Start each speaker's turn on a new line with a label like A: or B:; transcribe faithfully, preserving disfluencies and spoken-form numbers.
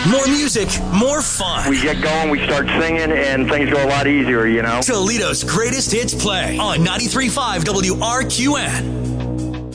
A: More music, more fun.
B: We get going, we start singing, and things go a lot easier, you know?
A: Toledo's greatest hits play on ninety-three point five W R Q N.